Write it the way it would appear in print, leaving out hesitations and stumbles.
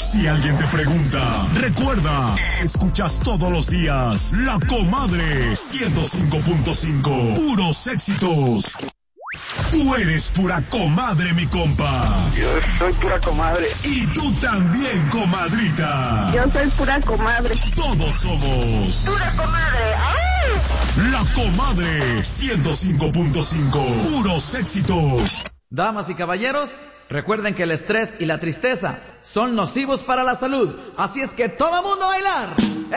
Si alguien te pregunta, recuerda, escuchas todos los días La Comadre 105.5. Puros éxitos. Tú eres pura comadre, mi compa. Yo soy pura comadre. Y tú también, comadrita. Yo soy pura comadre. Todos somos Pura comadre. ¡Ay! La Comadre 105.5. Puros éxitos. Damas y caballeros, recuerden que el estrés y la tristeza son nocivos para la salud. Así es que todo mundo a bailar.